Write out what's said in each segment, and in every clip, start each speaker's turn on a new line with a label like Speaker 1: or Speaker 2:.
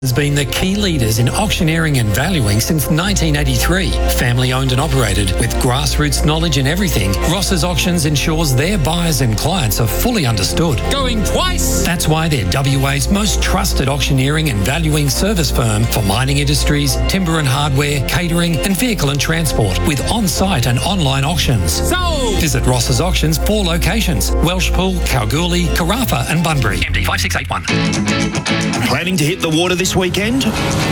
Speaker 1: has been the key leaders in auctioneering and valuing since 1983. Family owned and operated with grassroots knowledge in everything, Ross's Auctions ensures their buyers and clients are fully understood. Going twice! That's why they're WA's most trusted auctioneering and valuing service firm for mining industries, timber and hardware, catering and vehicle and transport with on-site and online auctions. So, visit Ross's Auctions 4 locations: Welshpool, Kalgoorlie, Karratha and Bunbury. MD 5681.
Speaker 2: Planning to hit the water this weekend?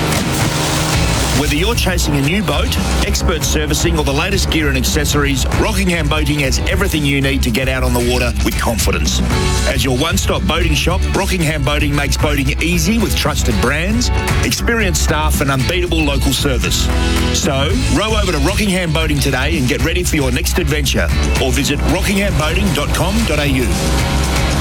Speaker 2: Whether you're chasing a new boat, expert servicing or the latest gear and accessories, Rockingham Boating has everything you need to get out on the water with confidence. As your one-stop boating shop, Rockingham Boating makes boating easy with trusted brands, experienced staff and unbeatable local service. So, row over to Rockingham Boating today and get ready for your next adventure, or visit rockinghamboating.com.au.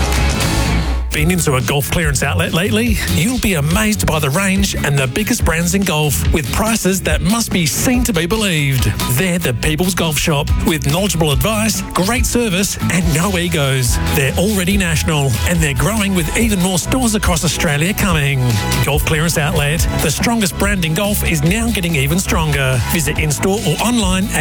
Speaker 3: Been into a golf clearance outlet lately? You'll be amazed by the range and the biggest brands in golf with prices that must be seen to be believed. They're the People's Golf Shop with knowledgeable advice, great service and no egos. They're already national and they're growing with even more stores across Australia coming. Golf Clearance Outlet, the strongest brand in golf, is now getting even stronger. Visit in-store or online at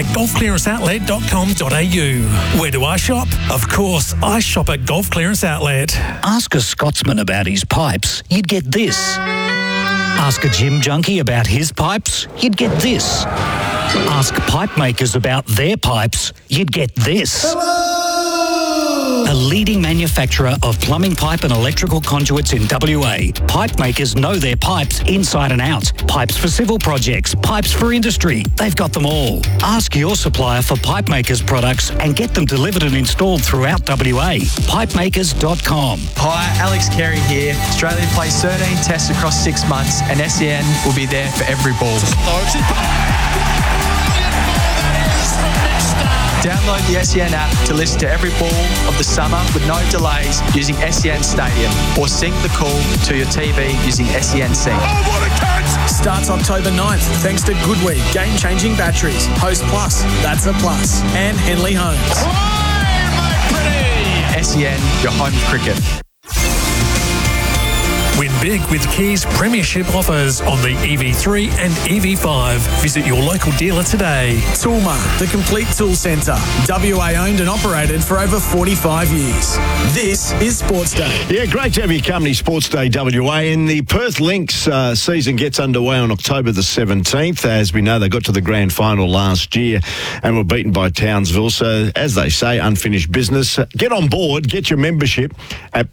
Speaker 3: golfclearanceoutlet.com.au. Where do I shop? Of course, I shop at Golf Clearance Outlet.
Speaker 4: Ask a Scotsman about his pipes, you'd get this. Ask a gym junkie about his pipes, you'd get this. Ask pipe makers about their pipes, you'd get this. Hello! A leading manufacturer of plumbing pipe and electrical conduits in WA. Pipe makers know their pipes inside and out. Pipes for civil projects, pipes for industry. They've got them all. Ask your supplier for pipe makers products and get them delivered and installed throughout WA. Pipemakers.com.
Speaker 5: Hi, Alex Carey here. Australia plays 13 tests across 6 months and SEN will be there for every ball. Download the SEN app to listen to every ball of the summer with no delays using SEN Stadium, or sync the call to your TV using SEN Sync.
Speaker 6: Oh, what a catch! Starts October 9th thanks to Goodweed game-changing batteries, Host Plus, that's a plus, and Henley Homes.
Speaker 5: SEN, your home of cricket.
Speaker 3: Win big with Kia's premiership offers on the EV3 and EV5. Visit your local dealer today.
Speaker 6: Toolmart, the complete tool centre. WA owned and operated for over 45 years. This is Sports Day.
Speaker 7: Yeah, great to have your company, Sports Day WA. And the Perth Lynx season gets underway on October the 17th. As we know, they got to the grand final last year and were beaten by Townsville. So, as they say, unfinished business. Get on board, get your membership at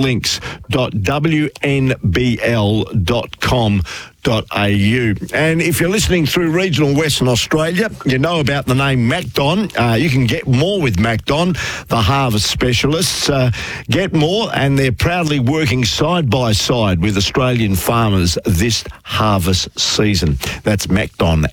Speaker 7: perthlynx.wnbl.com.au. And if you're listening through regional Western Australia, you know about the name MacDon. You can get more with MacDon, the harvest specialists. Get more, and they're proudly working side by side with Australian farmers this harvest season. That's MacDon,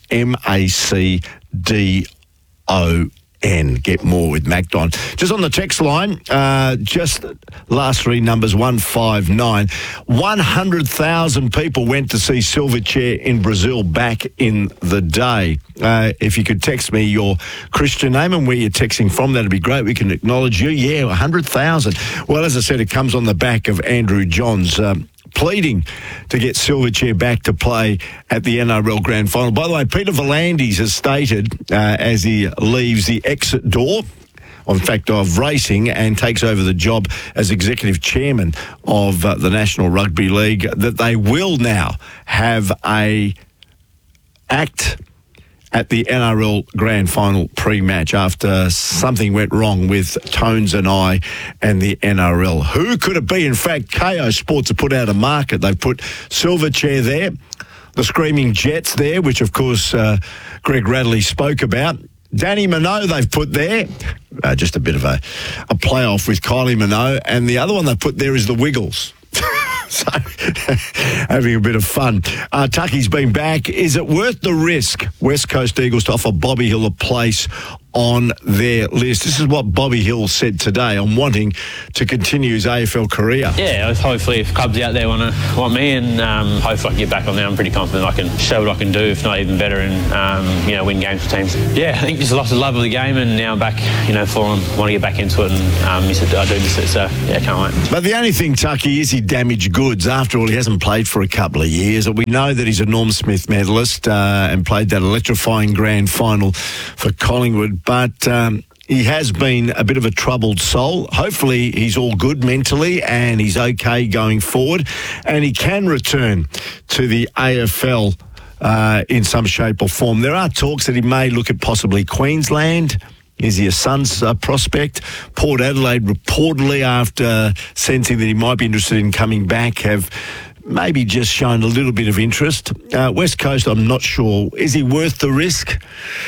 Speaker 7: MacDon. Get more with MacDon. Just on the text line, just last three numbers, 159. 100,000 people went to see Silverchair in Brazil back in the day. If you could text me your Christian name and where you're texting from, that'd be great. We can acknowledge you. Yeah, 100,000. Well, as I said, it comes on the back of Andrew Johns pleading to get Silverchair back to play at the NRL Grand Final. By the way, Peter V'landys has stated as he leaves the exit door, in fact, of racing, and takes over the job as executive chairman of the National Rugby League, that they will now have a act at the NRL Grand Final pre-match after something went wrong with Tones and I and the NRL. Who could it be? In fact, KO Sports have put out a market. They've put Silverchair there, the Screaming Jets there, which of course Greg Radley spoke about. Danny Minogue they've put there, just a bit of a playoff with Kylie Minogue, and the other one they put there is the Wiggles. So, having a bit of fun. Tucky's been back. Is it worth the risk, West Coast Eagles, to offer Bobby Hill a place on their list. This is what Bobby Hill said today on wanting to continue his AFL career.
Speaker 8: Yeah, hopefully if clubs out there want me, and hopefully I can get back on there. I'm pretty confident I can show what I can do, if not even better, and win games for teams. Yeah, I think just lost the love of the game, and now I'm back, want to get back into it, and I do miss it, so yeah, can't wait.
Speaker 7: But the only thing, Tucky, is he damaged goods. After all, he hasn't played for a couple of years. We know that he's a Norm Smith medalist and played that electrifying grand final for Collingwood, but he has been a bit of a troubled soul. Hopefully he's all good mentally and he's okay going forward, and he can return to the AFL in some shape or form. There are talks that he may look at possibly Queensland. Is he a Suns prospect? Port Adelaide reportedly, after sensing that he might be interested in coming back, have maybe just shown a little bit of interest. West Coast, I'm not sure. Is he worth the risk?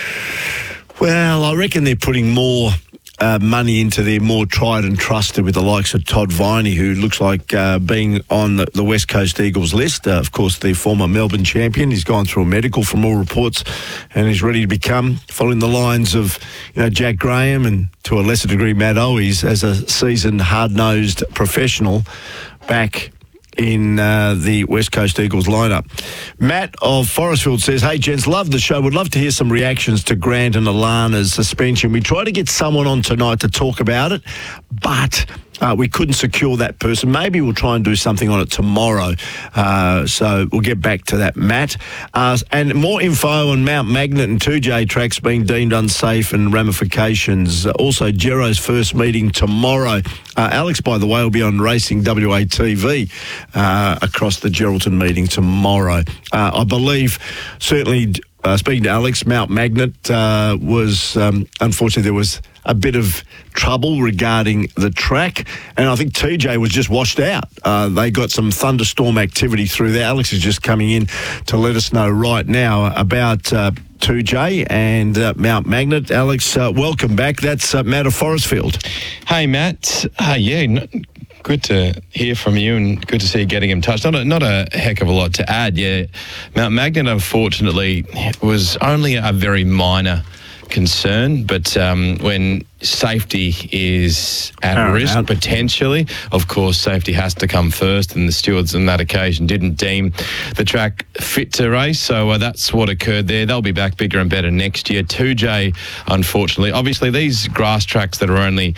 Speaker 7: Well, I reckon they're putting more money into their more tried and trusted, with the likes of Todd Viney, who looks like being on the West Coast Eagles list. Of course, the former Melbourne champion. He's gone through a medical from all reports, and he's ready to become, following the lines of Jack Graham and to a lesser degree Matt Owies, as a seasoned, hard-nosed professional back in the West Coast Eagles lineup. Matt of Forestfield says, "Hey gents, love the show. Would love to hear some reactions to Grant and Alana's suspension. We tried to get someone on tonight to talk about it, but we couldn't secure that person. Maybe we'll try and do something on it tomorrow. So we'll get back to that, Matt. And more info on Mount Magnet and 2J tracks being deemed unsafe and ramifications. Also, Gero's first meeting tomorrow. Alex, by the way, will be on Racing WA TV across the Geraldton meeting tomorrow. I believe, certainly, speaking to Alex, Mount Magnet was, unfortunately, there was a bit of trouble regarding the track, and I think TJ was just washed out. They got some thunderstorm activity through there. Alex is just coming in to let us know right now about 2J and Mount Magnet. Alex, welcome back. That's Matt of Forestfield.
Speaker 9: Hey, Matt. Good to hear from you, and good to see you getting in touch. Not a heck of a lot to add. Yeah, Mount Magnet, unfortunately, was only a very minor concern, but when safety is at risk, potentially, of course, safety has to come first, and the stewards on that occasion didn't deem the track fit to race, so that's what occurred there. They'll be back bigger and better next year. 2J, unfortunately, obviously these grass tracks that are only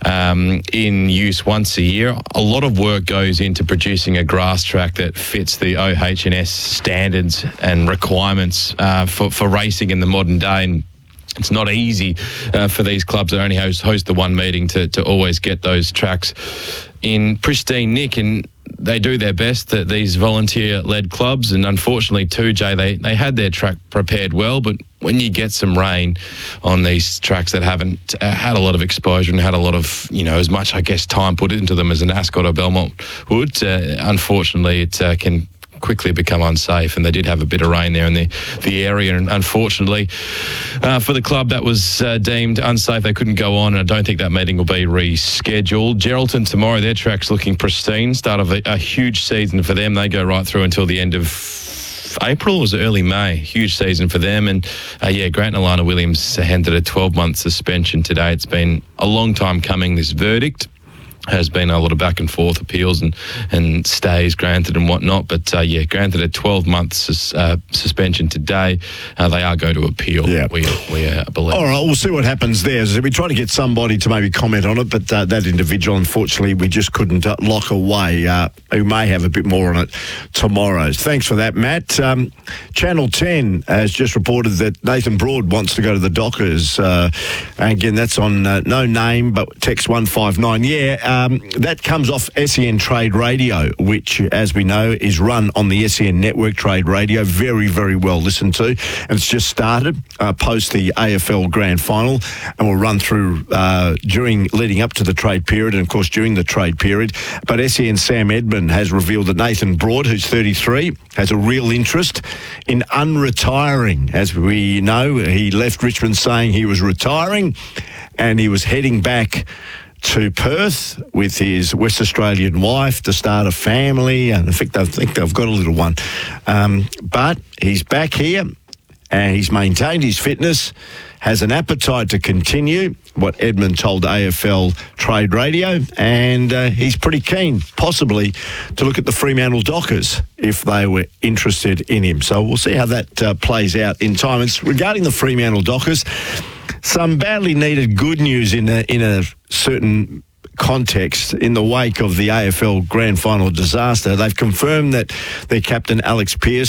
Speaker 9: in use once a year, a lot of work goes into producing a grass track that fits the OH&S standards and requirements for racing in the modern day, and it's not easy for these clubs that only host the one meeting to always get those tracks in pristine nick, and they do their best, that these volunteer-led clubs, and unfortunately 2J, they had their track prepared well, but when you get some rain on these tracks that haven't had a lot of exposure and had a lot of, as much, I guess, time put into them as an Ascot or Belmont would, unfortunately it can quickly become unsafe, and they did have a bit of rain there in the area, and unfortunately for the club that was deemed unsafe, they couldn't go on, and I don't think that meeting will be rescheduled. Geraldton tomorrow, their track's looking pristine, start of a huge season for them. They go right through until the end of April, or was it early May? Huge season for them, and Grant and Alana Williams handed a 12-month suspension today. It's been a long time coming, this verdict. Has been a lot of back and forth appeals and stays granted and whatnot, but granted a 12-month suspension today. They are going to appeal. Yeah. We believe. All
Speaker 7: right, we'll see what happens there. So we try to get somebody to maybe comment on it, but that individual, unfortunately, we just couldn't lock away. We may have a bit more on it tomorrow. Thanks for that, Matt. Channel 10 has just reported that Nathan Broad wants to go to the Dockers. Again, that's on no name, but text 159. That comes off SEN Trade Radio, which, as we know, is run on the SEN Network Trade Radio. Very, very well listened to. And it's just started post the AFL Grand Final, and we'll run through leading up to the trade period and, of course, during the trade period. But SEN Sam Edmund has revealed that Nathan Broad, who's 33, has a real interest in unretiring. As we know, he left Richmond saying he was retiring, and he was heading back to Perth with his West Australian wife to start a family, and I think they've got a little one. But he's back here, and he's maintained his fitness, has an appetite to continue, what Edmund told AFL Trade Radio, and he's pretty keen, possibly, to look at the Fremantle Dockers if they were interested in him. So we'll see how that plays out in time. It's regarding the Fremantle Dockers, some badly needed good news in a certain context in the wake of the AFL Grand Final disaster. They've confirmed that their captain Alex Pearce